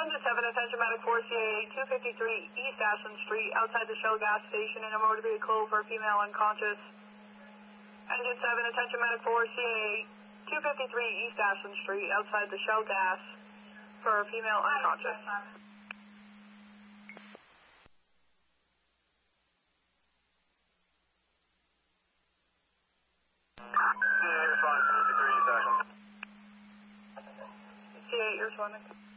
Engine 7, attention medic 4CA 253 East Ashland Street, outside the Shell gas station in a motor vehicle for a female unconscious. Engine 7, attention medic 4CA 253 East Ashland Street, outside the Shell gas for a female unconscious. CA, responding 253 East Ashland. CA, you're responding.